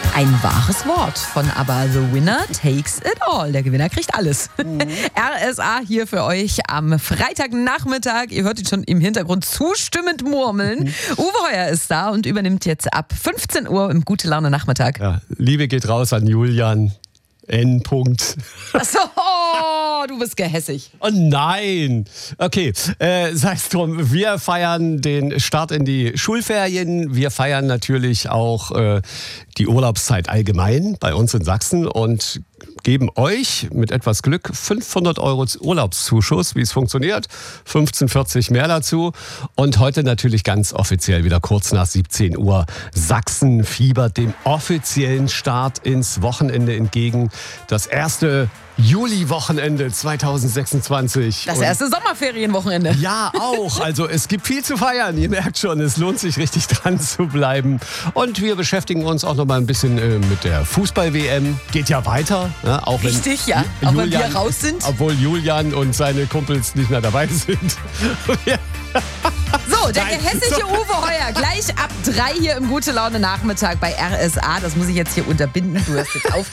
Ein wahres Wort von ABBA. The winner takes it all. Der Gewinner kriegt alles. RSA hier für euch am Freitagnachmittag. Ihr hört ihn schon im Hintergrund zustimmend murmeln. Uwe Heuer ist da und übernimmt jetzt ab 15 Uhr im Gute Laune Nachmittag. Ja, Liebe geht raus an Julian. N. Achso, oh, du bist gehässig. Oh nein. Okay, sei es drum. Wir feiern den Start in die Schulferien. Wir feiern natürlich auch die Urlaubszeit allgemein bei uns in Sachsen und geben euch mit etwas Glück 500 € Urlaubszuschuss. Wie es funktioniert, 15,40 mehr dazu. Und heute natürlich ganz offiziell wieder kurz nach 17 Uhr. Sachsen fiebert dem offiziellen Start ins Wochenende entgegen. Das erste Juli-Wochenende 2026. Das erste Sommerferienwochenende. Ja, auch. Also es gibt viel zu feiern. Ihr merkt schon, es lohnt sich richtig dran zu bleiben. Und wir beschäftigen uns auch noch mal ein bisschen mit der Fußball-WM. Geht ja weiter. Ne? Auch wenn Richtig, ja. Auch wenn wir raus sind. Obwohl Julian und seine Kumpels nicht mehr dabei sind. So, der gehässige Uwe Heuer, gleich ab 3 hier im Gute Laune Nachmittag bei RSA. Das muss ich jetzt hier unterbinden. Du hörst jetzt auf.